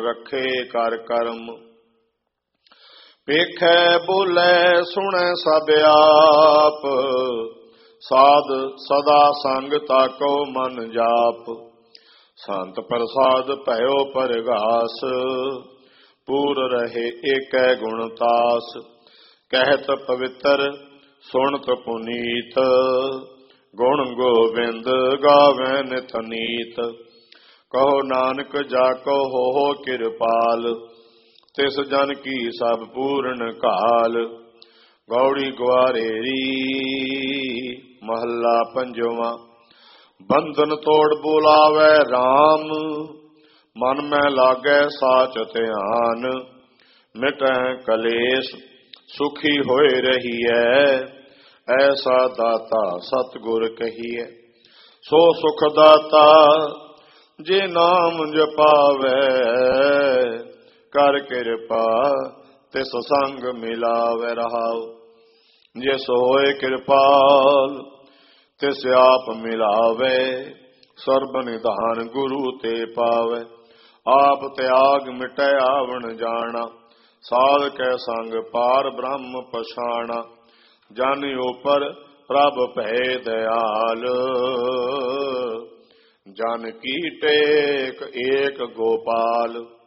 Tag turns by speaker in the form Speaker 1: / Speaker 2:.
Speaker 1: रखे कर कर्म। ਵੇਖੈ ਬੋਲੇ ਸੁਣੈ ਸਭ ਆਪ, ਸਾਧ ਸਦਾ ਸੰਗ ਤਾਕੋ ਮਨ ਜਾਪ। ਸੰਤ ਪ੍ਰਸਾਦ ਭਇਓ ਪਰਗਾਸ, ਪੂਰ ਰਹੇ ਏਕੈ ਗੁਣ ਤਾਸ। ਕਹਿਤ ਪਵਿੱਤਰ ਸੁਣਤ ਪੁਨੀਤ, ਗੁਣ ਗੋਬਿੰਦ ਗਾਵੈ ਨਿਤ ਨੀਤ। ਕਹੋ ਨਾਨਕ ਜਾਕੋ ਹੋ ਕਿਰਪਾਲ, ਤਿਸ ਜਨ ਕੀ ਸਭ ਪੂਰਨ ਕਾਲ। ਗੌੜੀ ਗੁਆਰੇਰੀ ਮਹੱਲਾ ਪੰਜਵਾਂ। ਬੰਧਨ ਤੋੜ ਬੁਲਾਵੈ RAM, ਮਨ ਮੈਂ ਲਾਗੈ ਸਾਚ ਧਿਆਨ। ਮਿਟੈ ਕਲੇਸ਼ ਸੁਖੀ ਹੋਏ ਰਹੀਐ, ਐਸਾ ਦਾਤਾ ਸਤਿਗੁਰ ਕਹੀਐ। ਸੋ ਸੁਖ ਦਾਤਾ ਜੇ ਨਾਮ ਜਪਾਵੈ, ਕਰ ਕਿਰਪਾ ਤਿਸ ਸੰਗ ਮਿਲਾਵੈ ਰਹਾਉ। ਜਿਸ ਹੋਏ ਕਿਰਪਾਲ ਤਿਸ ਆਪ ਮਿਲਾਵੈ, ਸਰਬ ਨਿਧਾਨ ਗੁਰੂ ਤੇ ਪਾਵੈ। ਆਪ ਤਿਆਗ ਮਿਟੈ ਆਵਣ ਜਾਣਾ, ਸਾਧ ਕੈ ਸੰਗ ਪਾਰ ਬ੍ਰਹਮ ਪਛਾਣਾ। ਜਨ ਉਪਰ ਪ੍ਰਭ ਭੈ ਦਇਆਲ, ਜਨ ਕੀ ਟੇਕ ਏਕ ਗੋਪਾਲ।